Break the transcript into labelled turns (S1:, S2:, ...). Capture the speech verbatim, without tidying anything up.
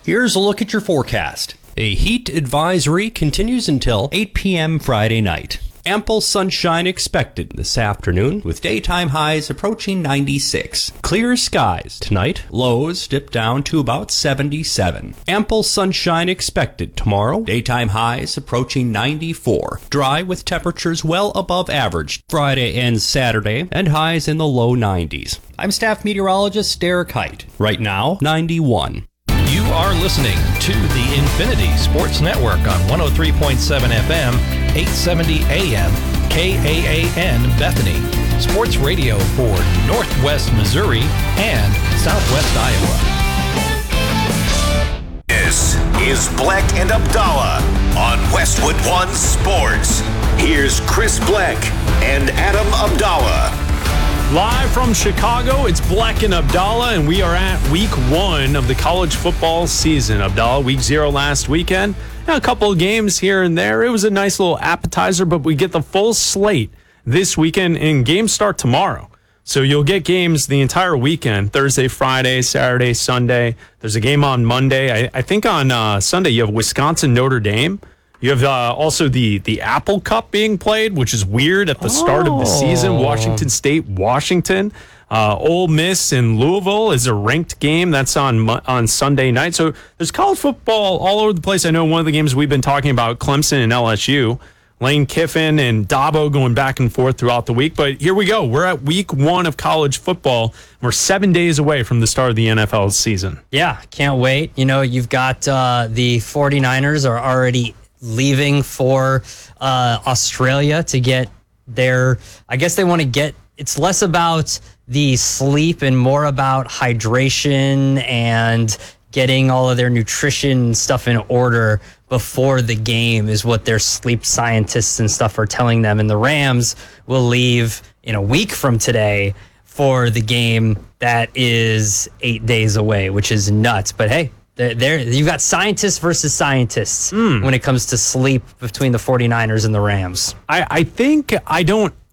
S1: Here's a look at your forecast. A heat advisory continues until eight p.m. Friday night. Ample sunshine expected this afternoon, with daytime highs approaching ninety-six. Clear skies tonight. Lows dip down to about seventy-seven. Ample sunshine expected tomorrow. Daytime highs approaching ninety-four. Dry with temperatures well above average Friday and Saturday, and highs in the low nineties. I'm staff meteorologist Derek Height. Right now, ninety-one.
S2: You are listening to the Infinity Sports Network on one oh three point seven F M, eight seventy A M, K A A N Bethany. Sports radio for Northwest Missouri and Southwest Iowa.
S3: This is Bleck and Abdallah on Westwood One Sports. Here's Chris Bleck and Adam Abdallah.
S4: Live from Chicago, it's Bleck and Abdallah, and we are at week one of the college football season. Abdallah, week zero last weekend. A couple of games here and there. It was a nice little appetizer, but we get the full slate this weekend, and games start tomorrow. So you'll get games the entire weekend, Thursday, Friday, Saturday, Sunday. There's a game on Monday. I, I think on uh, Sunday you have Wisconsin, Notre Dame. You have uh, also the, the Apple Cup being played, which is weird at the start of the season. Washington State, Washington. Uh, Ole Miss and Louisville is a ranked game. That's on on Sunday night. So there's college football all over the place. I know one of the games we've been talking about, Clemson and L S U. Lane Kiffin and Dabo going back and forth throughout the week. But here we go. We're at week one of college football. We're seven days away from the start of the N F L season.
S5: Yeah, can't wait. You know, you've got uh, the 49ers are already leaving for uh, Australia to get their, I guess they want to get, it's less about the sleep and more about hydration and getting all of their nutrition stuff in order before the game is what their sleep scientists and stuff are telling them. And the Rams will leave in a week from today for the game that is eight days away, which is nuts. But hey, There, you've got scientists versus scientists mm. when it comes to sleep between the 49ers and the Rams.
S4: I, I think I don't